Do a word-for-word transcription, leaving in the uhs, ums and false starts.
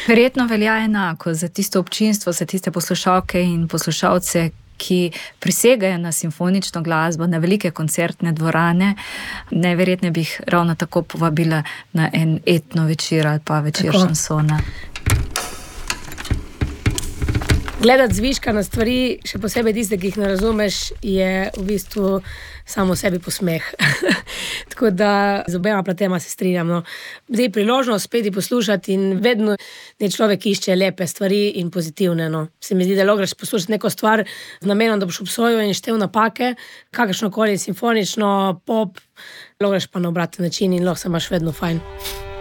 Verjetno velja enako za tisto občinstvo, za tiste poslušalke in poslušalce, ki prisegajo na simfonično glasbo, na velike koncertne dvorane. Najverjetneje bi jih ravno tako povabila na en etno večer ali pa večer šansona. Gledati zviška na stvari, še posebej tiste, ki jih ne razumeš, je v bistvu samo sebi posmeh. Tako da z obema platema se strinjam. No. Zdaj priložnost spet poslušati in vedno ne človek išče lepe stvari in pozitivne. No. Se mi zdi, da lahko greš poslušati neko stvar z namenom, da boš obsojal in štel napake, kakršnokoli simfonično, pop, lahko greš pa na obratni način in lahko se imaš vedno fajn.